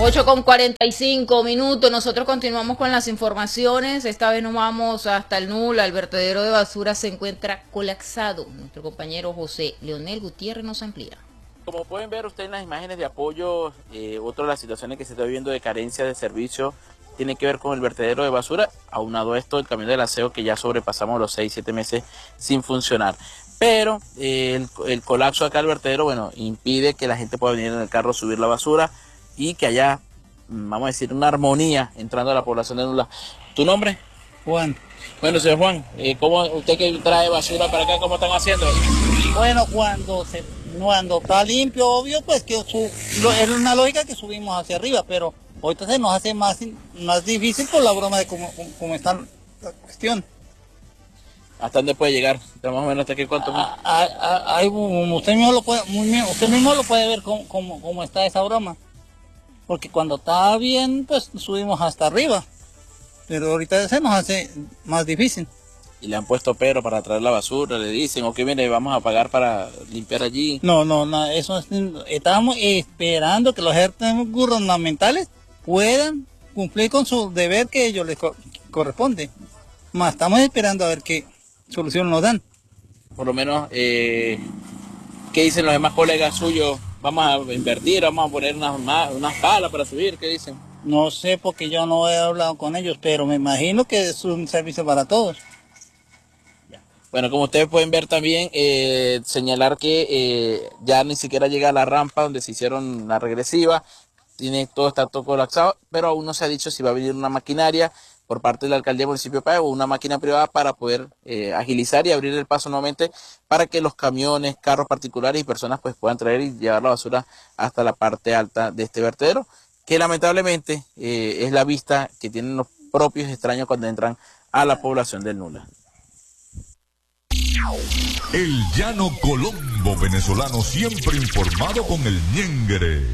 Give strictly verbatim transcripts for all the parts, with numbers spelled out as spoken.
ocho con cuarenta y cinco minutos, nosotros continuamos con las informaciones, esta vez nos vamos hasta el Nula, el vertedero de basura se encuentra colapsado, nuestro compañero José Leonel Gutiérrez nos amplía. Como pueden ver ustedes en las imágenes de apoyo, eh, otra de las situaciones que se está viviendo de carencia de servicio tiene que ver con el vertedero de basura, aunado a esto el camión del aseo que ya sobrepasamos los seis, siete meses sin funcionar. Pero eh, el, el colapso acá del vertedero, bueno, impide que la gente pueda venir en el carro a subir la basura y que haya, vamos a decir, una armonía entrando a la población de Nula. ¿Tu nombre? Juan. Bueno, señor Juan, eh, ¿cómo usted que trae basura para acá, cómo están haciendo? Bueno, cuando se, cuando está limpio, obvio, pues que su, lo, es una lógica que subimos hacia arriba, pero ahorita se nos hace más, más difícil por la broma de cómo, cómo, cómo está la cuestión. ¿Hasta dónde puede llegar? Más o menos hasta aquí, ¿cuánto? A, a, a, a, usted mismo lo puede, usted mismo lo puede ver cómo, cómo, cómo está esa broma. Porque cuando está bien, pues subimos hasta arriba. Pero ahorita se nos hace más difícil. ¿Y le han puesto pero para traer la basura? ¿Le dicen, ok, mire, vamos a pagar para limpiar allí? No, no, no, eso es, estamos esperando que los entes gubernamentales puedan cumplir con su deber que ellos les co corresponde. Más estamos esperando a ver qué solución nos dan. Por lo menos, eh, ¿qué dicen los demás colegas suyos? Vamos a invertir, vamos a poner unas, unas palas para subir, ¿qué dicen? No sé porque yo no he hablado con ellos, pero me imagino que es un servicio para todos. Bueno, como ustedes pueden ver también, eh, señalar que eh, ya ni siquiera llega a la rampa donde se hicieron la regresiva, tiene, todo está todo colapsado, pero aún no se ha dicho si va a venir una maquinaria por parte de la alcaldía del municipio de Pavía o una máquina privada para poder eh, agilizar y abrir el paso nuevamente para que los camiones, carros particulares y personas pues puedan traer y llevar la basura hasta la parte alta de este vertedero, que lamentablemente eh, es la vista que tienen los propios extraños cuando entran a la población del Nula. El llano colombo venezolano siempre informado con el ñengre.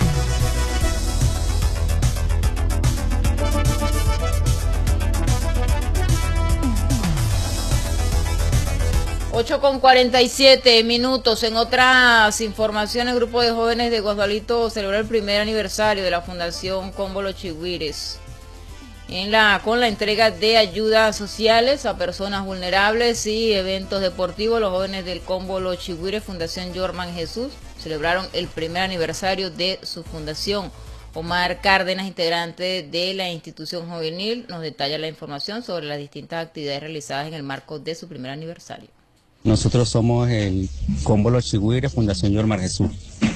ocho con cuarenta y siete minutos. En otras informaciones, el grupo de jóvenes de Guasdualito celebró el primer aniversario de la Fundación Combo Los Chigüires en la, con la entrega de ayudas sociales a personas vulnerables y eventos deportivos. Los jóvenes del Combo Los Chigüires, Fundación Yorman Jesús, celebraron el primer aniversario de su fundación. Omar Cárdenas, integrante de la institución juvenil, nos detalla la información sobre las distintas actividades realizadas en el marco de su primer aniversario. Nosotros somos el Combo Los Chigüires, Fundación Yorman Jesús.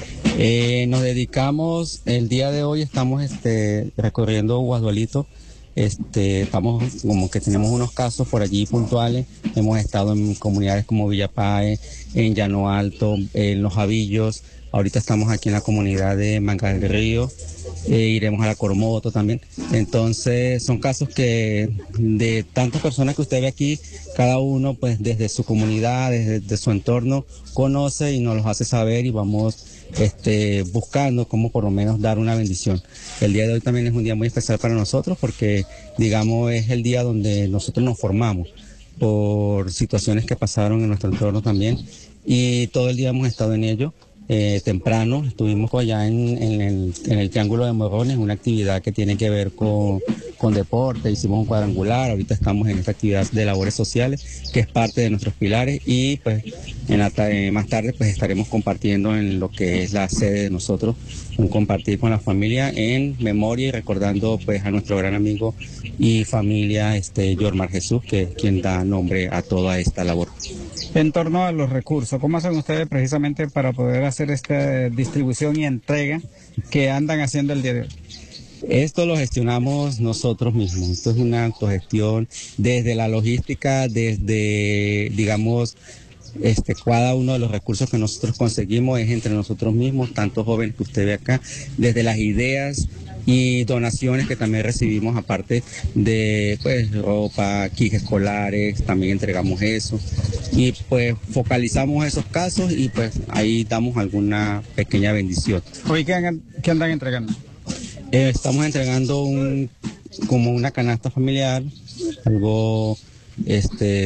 Eh, nos dedicamos, el día de hoy estamos este, recorriendo Guasdualito. Este, estamos como que tenemos unos casos por allí puntuales. Hemos estado en comunidades como Villapae, en Llano Alto, en Los Javillos. Ahorita estamos aquí en la comunidad de Mangas del Río. Eh, iremos a la Coromoto también. Entonces son casos que de tantas personas que usted ve aquí, cada uno pues desde su comunidad, desde, desde su entorno conoce y nos los hace saber y vamos este, buscando cómo por lo menos dar una bendición. El día de hoy también es un día muy especial para nosotros porque digamos es el día donde nosotros nos formamos por situaciones que pasaron en nuestro entorno también y todo el día hemos estado en ello. Eh, temprano estuvimos allá en, en, el, en el Triángulo de Morrones, una actividad que tiene que ver con, con deporte, hicimos un cuadrangular, ahorita estamos en esta actividad de labores sociales que es parte de nuestros pilares y pues en la, eh, más tarde pues estaremos compartiendo en lo que es la sede de nosotros, un compartir con la familia en memoria y recordando pues a nuestro gran amigo y familia este Yorman Jesús, que es quien da nombre a toda esta labor. En torno a los recursos, ¿cómo hacen ustedes precisamente para poder hacer esta distribución y entrega que andan haciendo el día de hoy? Esto lo gestionamos nosotros mismos, esto es una autogestión desde la logística, desde, digamos, este, cada uno de los recursos que nosotros conseguimos es entre nosotros mismos, tantos jóvenes que usted ve acá, desde las ideas y donaciones que también recibimos aparte de pues ropa, kits escolares, también entregamos eso y pues focalizamos esos casos y pues ahí damos alguna pequeña bendición. ¿Hoy qué andan, qué andan entregando? Eh, estamos entregando un como una canasta familiar, algo este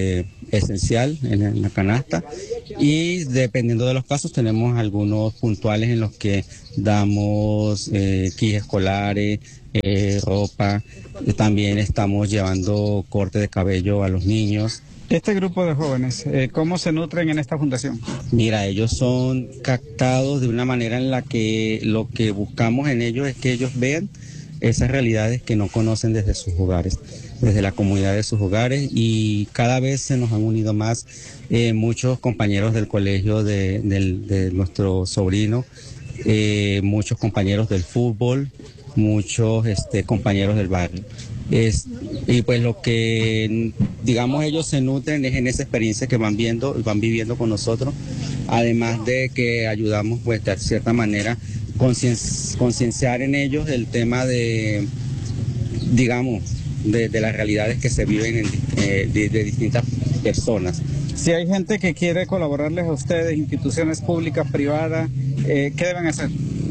esencial en, en la canasta, y dependiendo de los casos tenemos algunos puntuales en los que damos eh, kits escolares, eh, ropa, también estamos llevando corte de cabello a los niños. Este grupo de jóvenes, eh, ¿cómo se nutren en esta fundación? Mira, ellos son captados de una manera en la que lo que buscamos en ellos es que ellos vean esas realidades que no conocen desde sus hogares, desde la comunidad de sus hogares, y cada vez se nos han unido más eh, muchos compañeros del colegio de, de, de nuestro sobrino, eh, muchos compañeros del fútbol, muchos este, compañeros del barrio. Es, y pues lo que digamos ellos se nutren es en esa experiencia que van viendo, van viviendo con nosotros, además de que ayudamos pues de cierta manera concienciar en ellos el tema de, digamos, de, de las realidades que se viven en, eh, de, de distintas personas. Si hay gente que quiere colaborarles a ustedes, instituciones públicas, privadas, eh, ¿qué deben hacer?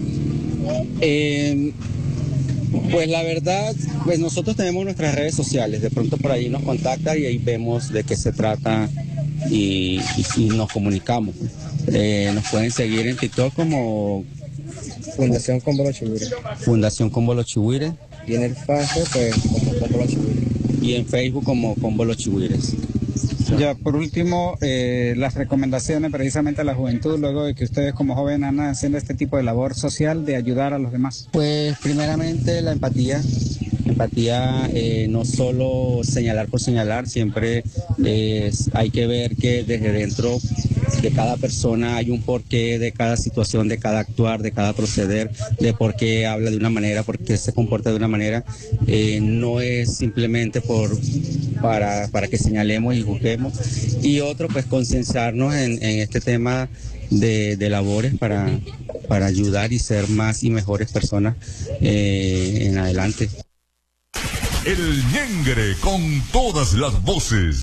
Eh, Pues la verdad, pues nosotros tenemos nuestras redes sociales, de pronto por ahí nos contactan y ahí vemos de qué se trata y, y, y nos comunicamos. Eh, nos pueden seguir en TikTok como Fundación Cómbolo Chihuire. Fundación Cómbolo Chihuire. Y en el Facebook, pues, como Cómbolo Chihuire. Y en Facebook como Cómbolo Chihuires. Ya, por último, eh, las recomendaciones precisamente a la juventud, luego de que ustedes como jóvenes andan haciendo este tipo de labor social de ayudar a los demás. Pues primeramente la empatía, empatía eh, no solo señalar por señalar, siempre eh, hay que ver que desde dentro de cada persona hay un porqué de cada situación, de cada actuar, de cada proceder, de por qué habla de una manera, por qué se comporta de una manera. Eh, no es simplemente por para, para que señalemos y juzguemos. Y otro, pues concienciarnos en, en este tema de, de labores para, para ayudar y ser más y mejores personas eh, en adelante. El Ñengre con todas las voces.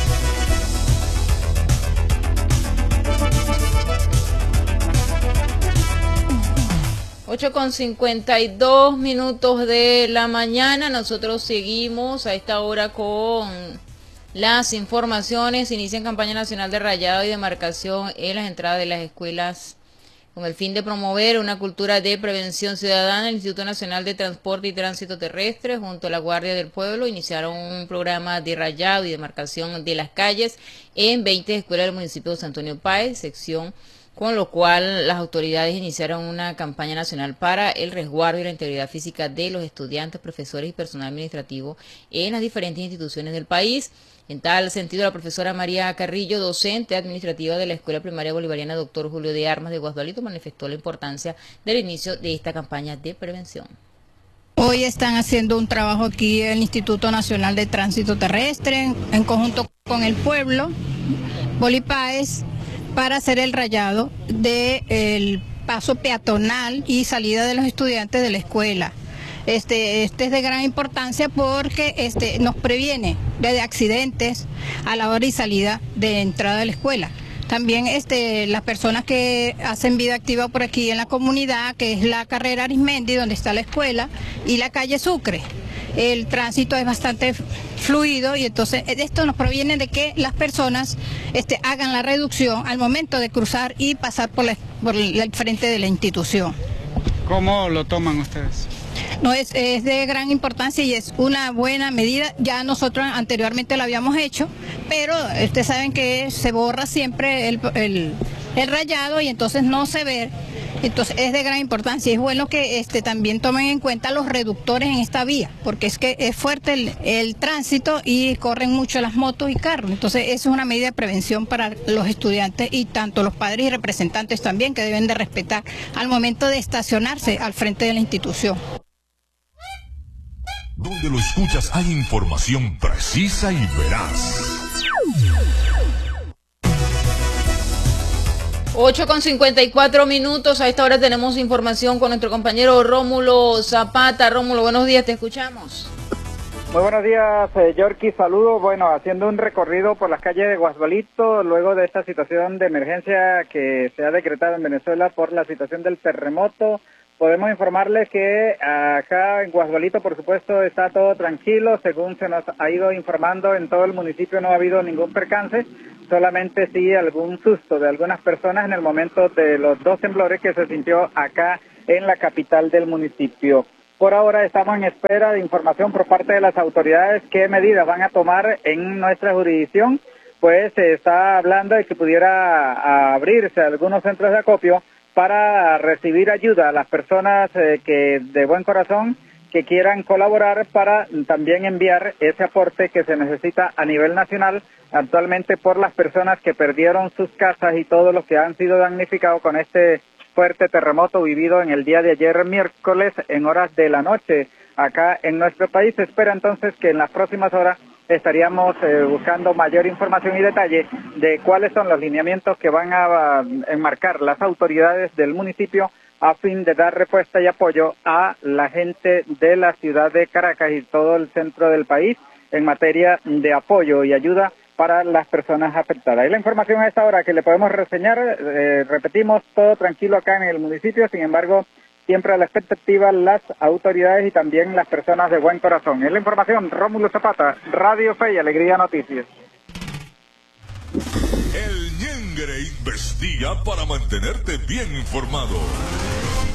ocho con cincuenta y dos minutos de la mañana. Nosotros seguimos a esta hora con las informaciones. Inicia campaña nacional de rayado y demarcación en las entradas de las escuelas con el fin de promover una cultura de prevención ciudadana. El Instituto Nacional de Transporte y Tránsito Terrestre junto a la Guardia del Pueblo iniciaron un programa de rayado y demarcación de las calles en veinte escuelas del municipio de San Antonio Páez, sección, con lo cual las autoridades iniciaron una campaña nacional para el resguardo y la integridad física de los estudiantes, profesores y personal administrativo en las diferentes instituciones del país. En tal sentido, la profesora María Carrillo, docente administrativa de la Escuela Primaria Bolivariana Doctor Julio de Armas de Guasdualito, manifestó la importancia del inicio de esta campaña de prevención. Hoy están haciendo un trabajo aquí el Instituto Nacional de Tránsito Terrestre, en, en conjunto con el pueblo, Bolipáez, para hacer el rayado del paso peatonal y salida de los estudiantes de la escuela. Este, este es de gran importancia porque este, nos previene de accidentes a la hora y salida de entrada de la escuela. También este, las personas que hacen vida activa por aquí en la comunidad, que es la carrera Arismendi, donde está la escuela, y la calle Sucre. El tránsito es bastante fluido y entonces esto nos proviene de que las personas este, hagan la reducción al momento de cruzar y pasar por, la, por el frente de la institución. ¿Cómo lo toman ustedes? No, es, es de gran importancia y es una buena medida. Ya nosotros anteriormente lo habíamos hecho, pero ustedes saben que se borra siempre el, el, el rayado y entonces no se ve. Entonces es de gran importancia. Es bueno que este, también tomen en cuenta los reductores en esta vía, porque es que es fuerte el, el tránsito y corren mucho las motos y carros. Entonces eso es una medida de prevención para los estudiantes y tanto los padres y representantes también, que deben de respetar al momento de estacionarse al frente de la institución. Donde lo escuchas hay información precisa y veraz. ocho con cincuenta y cuatro minutos, a esta hora tenemos información con nuestro compañero Rómulo Zapata. Rómulo, buenos días, te escuchamos. Muy buenos días, eh, Yorky, saludos. Bueno, haciendo un recorrido por las calles de Guasdualito, luego de esta situación de emergencia que se ha decretado en Venezuela por la situación del terremoto, podemos informarles que acá en Guasdualito, por supuesto, está todo tranquilo. Según se nos ha ido informando, en todo el municipio no ha habido ningún percance, solamente sí algún susto de algunas personas en el momento de los dos temblores que se sintió acá en la capital del municipio. Por ahora estamos en espera de información por parte de las autoridades qué medidas van a tomar en nuestra jurisdicción, pues se está hablando de que pudiera abrirse algunos centros de acopio para recibir ayuda a las personas eh, que de buen corazón que quieran colaborar para también enviar ese aporte que se necesita a nivel nacional actualmente por las personas que perdieron sus casas y todos los que han sido damnificados con este fuerte terremoto vivido en el día de ayer miércoles en horas de la noche acá en nuestro país. Se espera entonces que en las próximas horas estaríamos eh, buscando mayor información y detalle de cuáles son los lineamientos que van a, a enmarcar las autoridades del municipio a fin de dar respuesta y apoyo a la gente de la ciudad de Caracas y todo el centro del país en materia de apoyo y ayuda para las personas afectadas. Y la información a esta hora que le podemos reseñar, eh, repetimos, todo tranquilo acá en el municipio, sin embargo, siempre a la expectativa las autoridades y también las personas de buen corazón. Es la información, Rómulo Zapata, Radio Fe y Alegría Noticias. El Ñengre investiga para mantenerte bien informado.